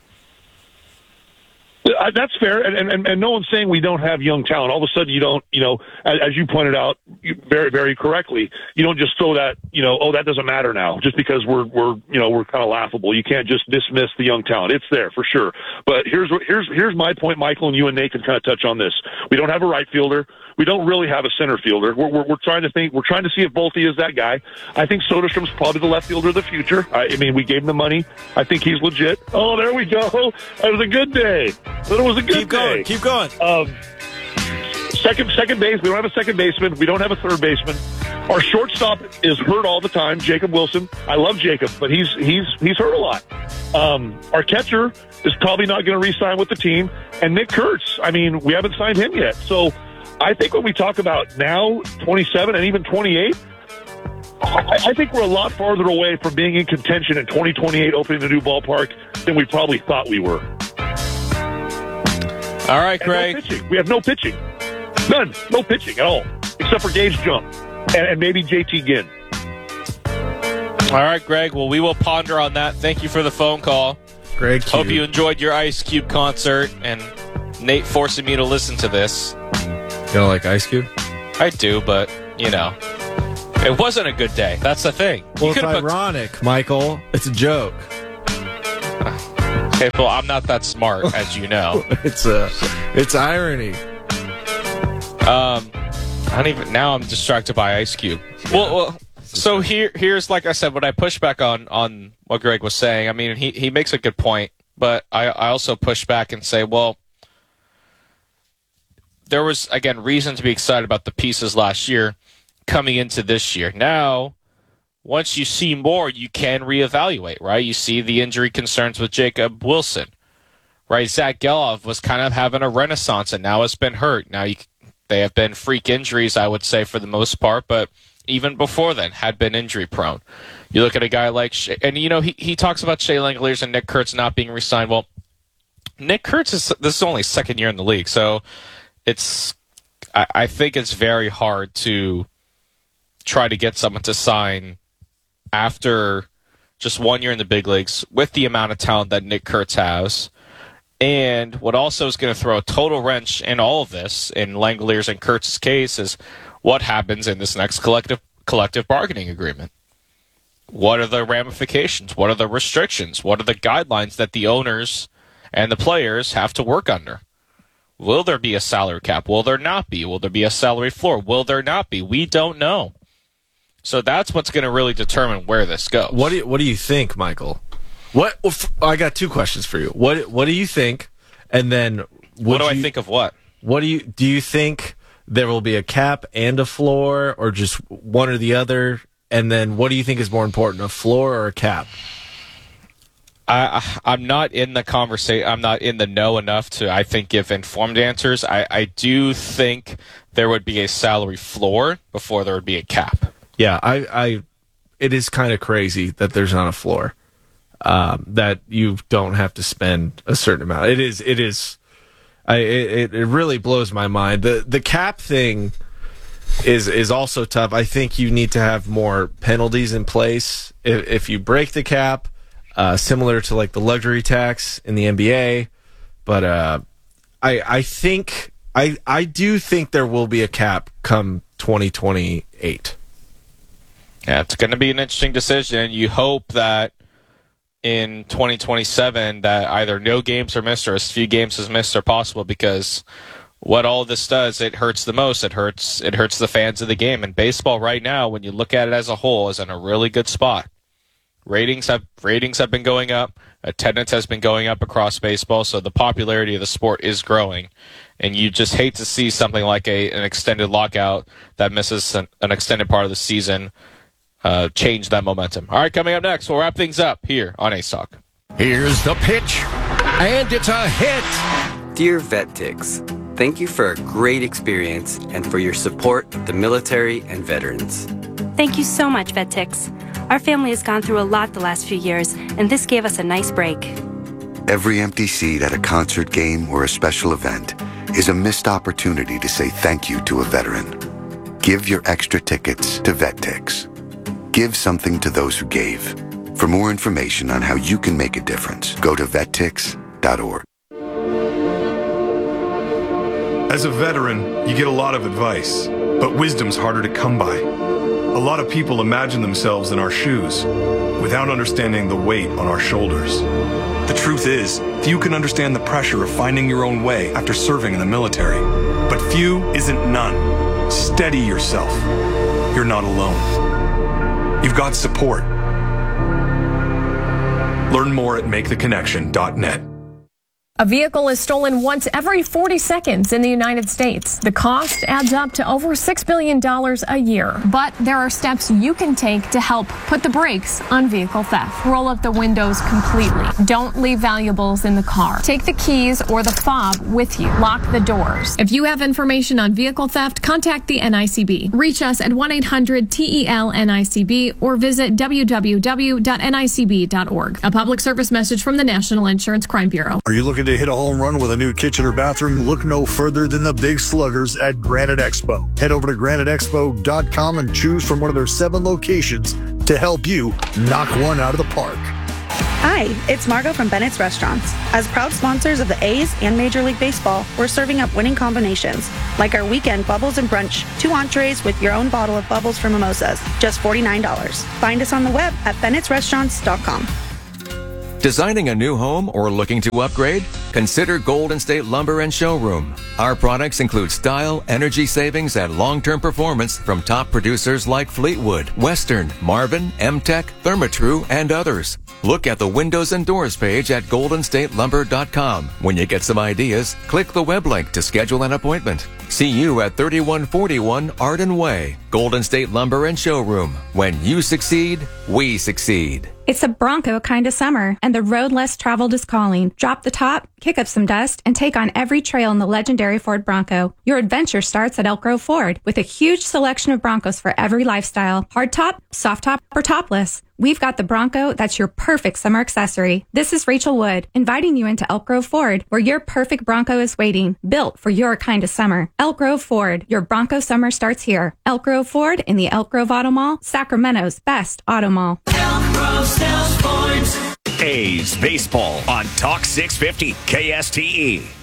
Uh, that's fair, and, and and no one's saying we don't have young talent. All of a sudden, you don't, you know, as, as you pointed out very, very correctly, you don't just throw that, you know, oh, that doesn't matter now, just because we're, we're, you know, we're kind of laughable. You can't just dismiss the young talent. It's there for sure. But here's here's here's my point, Michael, and you and Nate can kind of touch on this. We don't have a right fielder. We don't really have a center fielder. We're, we're, we're trying to think. We're trying to see if Bolte is that guy. I think Soderstrom's probably the left fielder of the future. I, I mean, we gave him the money. I think he's legit. Oh, there we go. That was a good day. That was a good keep day. Going, keep going. Um, second, second base. We don't have a second baseman. We don't have a third baseman. Our shortstop is hurt all the time. Jacob Wilson. I love Jacob, but he's he's he's hurt a lot. Um, our catcher is probably not going to re-sign with the team. And Nick Kurtz. I mean, we haven't signed him yet. So. I think when we talk about now, twenty-seven and even twenty-eight, I, I think we're a lot farther away from being in contention in twenty twenty-eight, opening the new ballpark, than we probably thought we were. All right, Greg. No pitching. We have no pitching. None. No pitching at all, except for Gage Jump and, and maybe J T Ginn. All right, Greg. Well, we will ponder on that. Thank you for the phone call. Greg, hope you enjoyed your Ice Cube concert, and Nate forcing me to listen to this. You don't like Ice Cube? I do, but, you know, it wasn't a good day. That's the thing. Well, You it's could've ironic, put... Michael. It's a joke. Okay, well, I'm not that smart, as you know. it's a, it's irony. Um, I don't even. Now I'm distracted by Ice Cube. Yeah. Well, well, so here, here's like I said, when I push back on on what Greg was saying. I mean, he he makes a good point, but I I also push back and say, well, there was again reason to be excited about the pieces last year coming into this year. Now, once you see more, you can reevaluate, right? You see the injury concerns with Jacob Wilson, right? Zach Geloff was kind of having a renaissance, and now has been hurt. Now you. They have been freak injuries, I would say, for the most part, but even before then had been injury prone. You look at a guy like, Shea, and you know, he, he talks about Shea Langeliers and Nick Kurtz not being re-signed. Well, Nick Kurtz is, this is only second year in the league, so it's, I, I think it's very hard to try to get someone to sign after just one year in the big leagues with the amount of talent that Nick Kurtz has. And what also is going to throw a total wrench in all of this, in Langeliers and Kurtz's case, is what happens in this next collective collective bargaining agreement. What are the ramifications? What are the restrictions? What are the guidelines that the owners and the players have to work under? Will there be a salary cap? Will there not be? Will there be a salary floor? Will there not be? We don't know. So that's what's going to really determine where this goes. What do you, what do you think, Michael? What I got two questions for you. What what do you think? And then what do you, I think of what? What do you do you think there will be a cap and a floor, or just one or the other? And then what do you think is more important, a floor or a cap? I I'm not in the conversation. I'm not in the know enough to, I think, give informed answers. I, I do think there would be a salary floor before there would be a cap. Yeah, I, I it is kind of crazy that there's not a floor. Um, that you don't have to spend a certain amount. It is, it is, I, it, it really blows my mind. The, the cap thing is, is also tough. I think you need to have more penalties in place. If, if you break the cap, uh, similar to like the luxury tax in the N B A. But, uh, I, I think, I, I do think there will be a cap come twenty twenty-eight. Yeah, it's going to be an interesting decision. You hope that in twenty twenty-seven that either no games are missed or as few games as missed are possible, because what all this does, it hurts the most. It hurts it hurts the fans of the game. And baseball right now, when you look at it as a whole, is in a really good spot. Ratings have ratings have been going up. Attendance has been going up across baseball, so the popularity of the sport is growing. And you just hate to see something like a an extended lockout that misses an, an extended part of the season Uh, change that momentum. All right, coming up next, we'll wrap things up here on Ace Talk. Here's the pitch, and it's a hit. Dear VetTix, thank you for a great experience and for your support of the military and veterans. Thank you so much, VetTix. Our family has gone through a lot the last few years, and this gave us a nice break. Every empty seat at a concert game or a special event is a missed opportunity to say thank you to a veteran. Give your extra tickets to VetTix. Give something to those who gave. For more information on how you can make a difference, go to vet tix dot org. As a veteran, you get a lot of advice, but wisdom's harder to come by. A lot of people imagine themselves in our shoes without understanding the weight on our shoulders. The truth is, few can understand the pressure of finding your own way after serving in the military. But few isn't none. Steady yourself. You're not alone. You've got support. Learn more at make the connection dot net. A vehicle is stolen once every forty seconds in the United States. The cost adds up to over six billion dollars a year. But there are steps you can take to help put the brakes on vehicle theft. Roll up the windows completely. Don't leave valuables in the car. Take the keys or the fob with you. Lock the doors. If you have information on vehicle theft, contact the N I C B. Reach us at one eight hundred T E L N I C B or visit w w w dot n i c b dot org. A public service message from the National Insurance Crime Bureau. Are you looking looking to hit a home run with a new kitchen or bathroom? Look no further than the Big Sluggers at Granite Expo. Head over to granite expo dot com and choose from one of their seven locations to help you knock one out of the park. Hi, it's Margot from Bennett's Restaurants. As proud sponsors of the A's and Major League Baseball, we're serving up winning combinations, like our weekend Bubbles and Brunch, two entrees with your own bottle of bubbles for mimosas, just forty-nine dollars. Find us on the web at bennetts restaurants dot com. Designing a new home or looking to upgrade? Consider Golden State Lumber and Showroom. Our products include style, energy savings, and long-term performance from top producers like Fleetwood, Western, Marvin, M-Tech, Therma-Tru, and others. Look at the windows and doors page at golden state lumber dot com. When you get some ideas, click the web link to schedule an appointment. See you at thirty-one forty-one Arden Way. Golden State Lumber and Showroom. When you succeed, we succeed. It's a Bronco kind of summer, and the road less traveled is calling. Drop the top, kick up some dust, and take on every trail in the legendary Ford Bronco. Your adventure starts at Elk Grove Ford, with a huge selection of Broncos for every lifestyle. Hardtop, soft top, or topless. We've got the Bronco that's your perfect summer accessory. This is Rachel Wood, inviting you into Elk Grove Ford, where your perfect Bronco is waiting, built for your kind of summer. Elk Grove Ford, your Bronco summer starts here. Elk Grove Ford in the Elk Grove Auto Mall, Sacramento's best auto mall. Elk Grove Sales Point. A's baseball on Talk six fifty K S T E.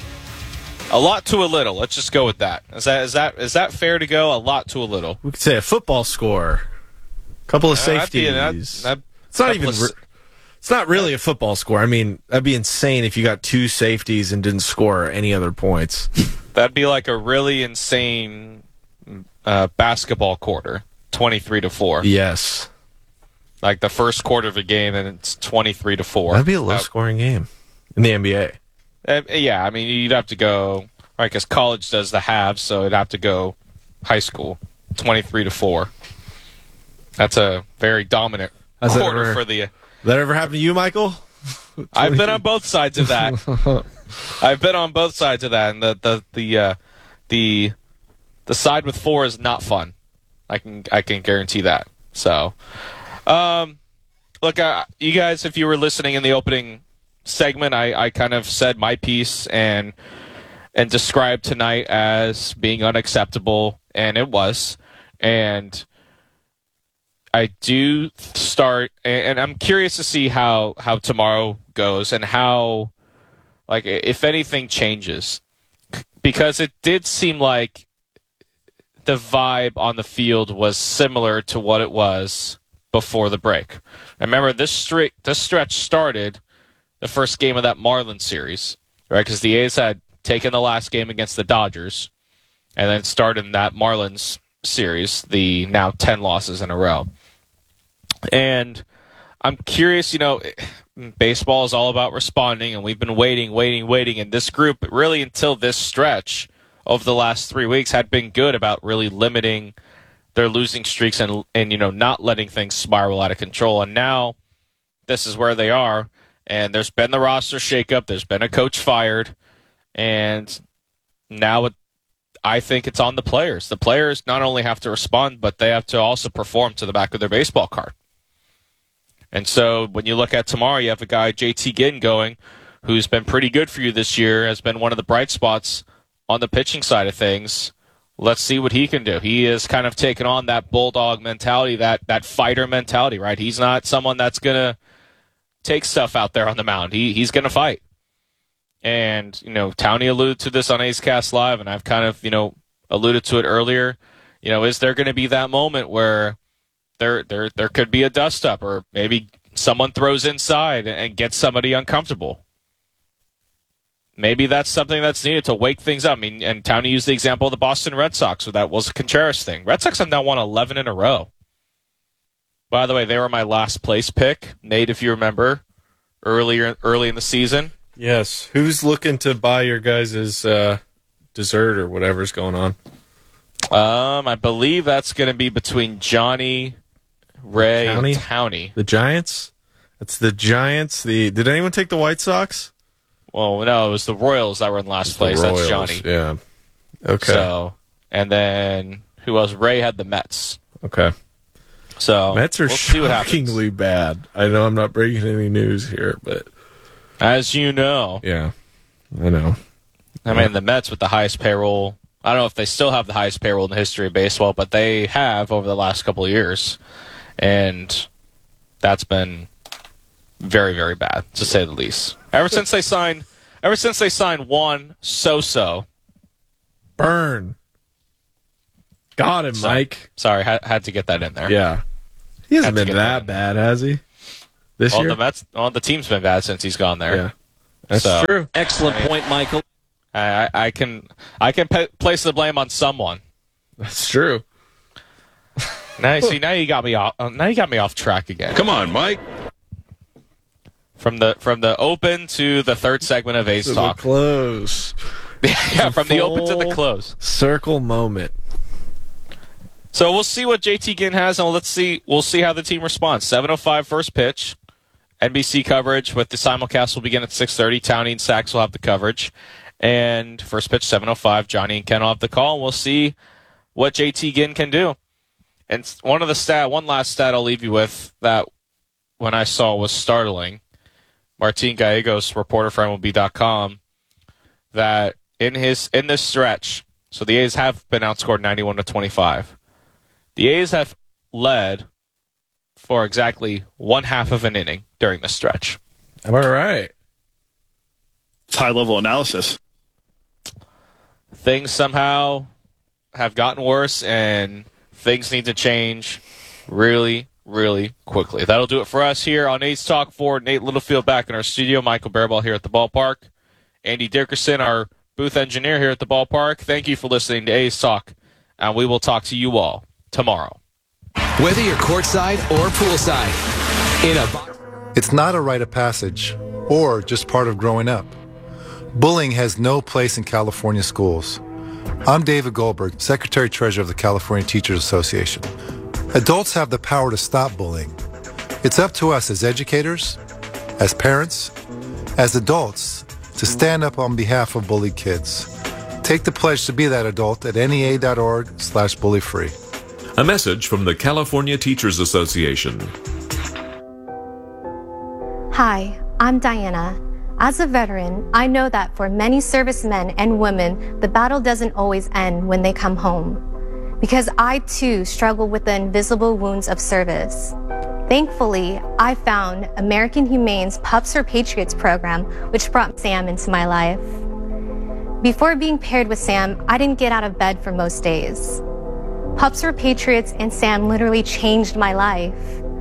A lot to a little. Let's just go with that. Is that is that is that fair to go? A lot to a little. We could say a football score. Couple of Uh, that'd be- safeties. that- that- it's not couple even. of s- Re- it's not really a football score. I mean, that'd be insane if you got two safeties and didn't score any other points. That'd be like a really insane uh, basketball quarter, twenty-three to four. Yes. Like the first quarter of a game, and it's twenty-three to four. That'd be a low-scoring game in the N B A. Uh, yeah, I mean, you'd have to go, right, because college does the halves, so it'd have to go high school, twenty-three to four. That's a very dominant Has that quarter ever- for the. That ever happened to you, Michael? I've been on both sides of that. I've been on both sides of that, and the the the uh, the the side with four is not fun. I can I can guarantee that. So, um, look, uh, you guys, if you were listening in the opening segment, I, I kind of said my piece and and described tonight as being unacceptable, and it was. And I do start, and I'm curious to see how, how tomorrow goes and how, like, if anything changes. Because it did seem like the vibe on the field was similar to what it was before the break. I remember this, stre- this stretch started the first game of that Marlins series, right? Because the A's had taken the last game against the Dodgers and then started in that Marlins series, the now ten losses in a row. And I'm curious, you know, baseball is all about responding, and we've been waiting, waiting, waiting. And this group, really until this stretch over the last three weeks, had been good about really limiting their losing streaks and, and you know, not letting things spiral out of control. And now this is where they are. And there's been the roster shakeup. There's been a coach fired. And now it, I think it's on the players. The players not only have to respond, but they have to also perform to the back of their baseball card. And so when you look at tomorrow, you have a guy, J T Ginn, going, who's been pretty good for you this year, has been one of the bright spots on the pitching side of things. Let's see what he can do. He is kind of taken on that bulldog mentality, that that fighter mentality, right? He's not someone that's going to take stuff out there on the mound. He He's going to fight. And, you know, Towney alluded to this on A's Cast Live, and I've kind of, you know, alluded to it earlier. You know, is there going to be that moment where there there there could be a dust-up, or maybe someone throws inside and gets somebody uncomfortable? Maybe that's something that's needed to wake things up. I mean, and Towney used the example of the Boston Red Sox, so that was a Contreras thing. Red Sox have now won eleven in a row. By the way, they were my last place pick, Nate, if you remember, earlier early in the season. Yes. Who's looking to buy your guys' uh, dessert or whatever's going on? Um, I believe that's going to be between Johnny, Ray, Towney? and Towney. The Giants? That's the Giants. The Did anyone take the White Sox? Well, no, it was the Royals that were in last place. The That's Royals, Johnny. Yeah. Okay. So, and then who else? Ray had the Mets. Okay. So Mets are we'll see what happens. shockingly bad. I know I'm not breaking any news here, but As you know. Yeah. I know. I mean, the Mets with the highest payroll. I don't know if they still have the highest payroll in the history of baseball, but they have over the last couple of years. And that's been very, very bad, to say the least. Ever since they signed, ever since they signed Juan Soto. Burn. Got him, Sorry, Mike. Sorry, had, had to get that in there. Yeah. He hasn't Had to been get that bad, has he? This well, year? the Mets, well, the team's been bad since he's gone there. Yeah. That's So, true. Excellent point, Michael. I, I, I can I can pe- place the blame on someone. That's true. Now you see, now you got me off. Uh, now you got me off track again. Come on, Mike. From the from the open to the third segment of A's To Talk. the close. Yeah, from the open to the Full close. Circle moment. So we'll see what J T Ginn has, and let's see. We'll see how the team responds. seven oh five first pitch. N B C coverage with the simulcast will begin at six thirty. Townie and Sachs will have the coverage. And first pitch, seven oh five. Johnny and Ken will have the call. We'll see what J T Ginn can do. And one of the stat, one last stat I'll leave you with that when I saw was startling. Martin Gallegos, reporter for M L B dot com, that in his in this stretch, so the A's have been outscored ninety-one to twenty-five. The A's have led for exactly one half of an inning during the stretch. Am I right? It's high-level analysis. Things somehow have gotten worse, and things need to change really, really quickly. That'll do it for us here on A's Talk for Nate Littlefield back in our studio, Michael Bearball here at the ballpark, Andy Dickerson, our booth engineer here at the ballpark. Thank you for listening to A's Talk, and we will talk to you all tomorrow. Whether you're courtside or poolside, in a It's not a rite of passage or just part of growing up. Bullying has no place in California schools. I'm David Goldberg, Secretary-Treasurer of the California Teachers Association. Adults have the power to stop bullying. It's up to us as educators, as parents, as adults, to stand up on behalf of bullied kids. Take the pledge to be that adult at N E A dot org slash bully free. A message from the California Teachers Association. Hi, I'm Diana. As a veteran, I know that for many servicemen and women, the battle doesn't always end when they come home. Because I too struggle with the invisible wounds of service. Thankfully, I found American Humane's Pups for Patriots program, which brought Sam into my life. Before being paired with Sam, I didn't get out of bed for most days. Pups for Patriots and Sam literally changed my life.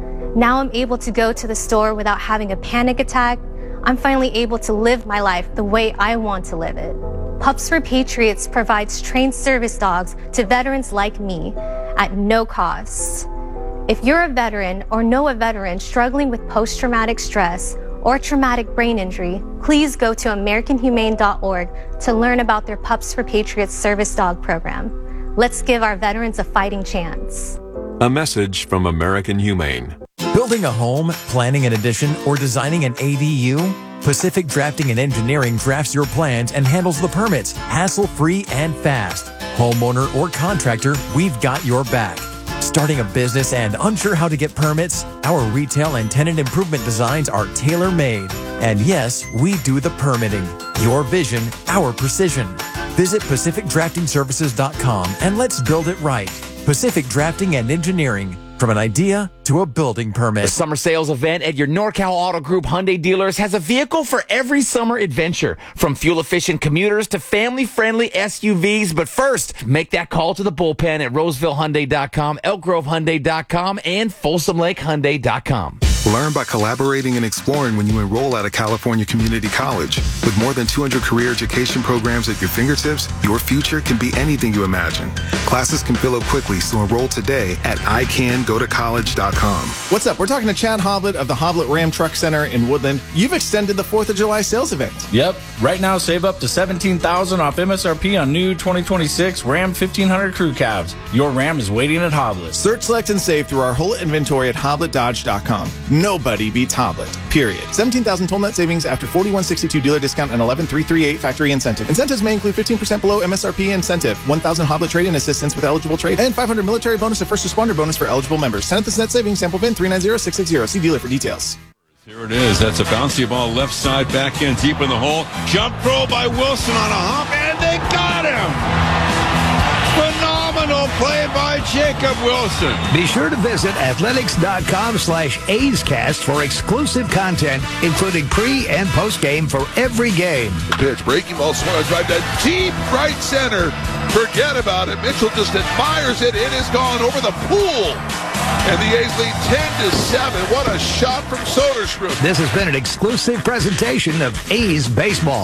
Now I'm able to go to the store without having a panic attack. I'm finally able to live my life the way I want to live it. Pups for Patriots provides trained service dogs to veterans like me at no cost. If you're a veteran or know a veteran struggling with post-traumatic stress or traumatic brain injury, please go to American Humane dot org to learn about their Pups for Patriots service dog program. Let's give our veterans a fighting chance. A message from American Humane. Building a home, planning an addition, or designing an A D U? Pacific Drafting and Engineering drafts your plans and handles the permits, hassle-free and fast. Homeowner or contractor, we've got your back. Starting a business and unsure how to get permits? Our retail and tenant improvement designs are tailor-made. And yes, we do the permitting. Your vision, our precision. Visit Pacific Drafting Services dot com and let's build it right. Pacific Drafting and Engineering. From an idea to a building permit. The summer sales event at your NorCal Auto Group Hyundai dealers has a vehicle for every summer adventure. From fuel-efficient commuters to family-friendly S U Vs. But first, make that call to the bullpen at Roseville Hyundai dot com, Elk Grove Hyundai dot com, and Folsom Lake Hyundai dot com. Learn by collaborating and exploring when you enroll at a California community college. With more than two hundred career education programs at your fingertips, your future can be anything you imagine. Classes can fill up quickly, so enroll today at I can go to college dot com. What's up? We're talking to Chad Hoblet of the Hoblet Ram Truck Center in Woodland. You've extended the fourth of July sales event. Yep. Right now, save up to seventeen thousand dollars off M S R P on new twenty twenty-six Ram fifteen hundred Crew Cabs. Your Ram is waiting at Hoblet. Search, select, and save through our whole inventory at Hoblet Dodge dot com. Nobody beats Hoblet, period. seventeen thousand total net savings after forty-one sixty-two dealer discount and eleven three thirty-eight factory incentive. Incentives may include fifteen percent below M S R P incentive, one thousand Hoblet trade-in assistance with eligible trade, and five hundred military bonus and first responder bonus for eligible members. Tenth net savings, sample bin three nine zero six six zero. See dealer for details. There it is. That's a bouncy ball left side, back in, deep in the hole. Jump throw by Wilson on a hump, and they got him! Phenomenal play by Jacob Wilson. Be sure to visit athletics.com slash A'scast for exclusive content, including pre- and post-game for every game. The pitch, breaking ball, swung on drive to deep right center. Forget about it. Mitchell just admires it. It is gone over the pool. And the A's lead ten to seven. What a shot from Soderstrom. This has been an exclusive presentation of A's Baseball.